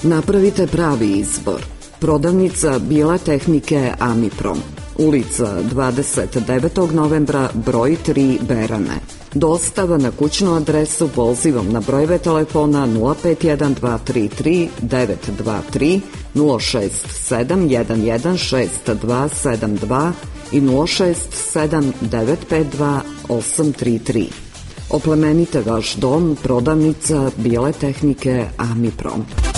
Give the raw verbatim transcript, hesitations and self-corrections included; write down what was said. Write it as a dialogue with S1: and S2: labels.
S1: Napravite pravi izbor. Prodavnica Bijele tehnike Amiprom. Ulica dvadeset devetog novembra, broj tri, Berane. Dostava na kućnu adresu pozivom na brojeve telefona nula pet jedan dva tri tri devet dva tri, nula šest sedam jedan jedan šest dva sedam dva i nula šest sedam devet pet dva osam tri tri. Oplemenite vaš dom, prodavnica Bijele tehnike Amiprom.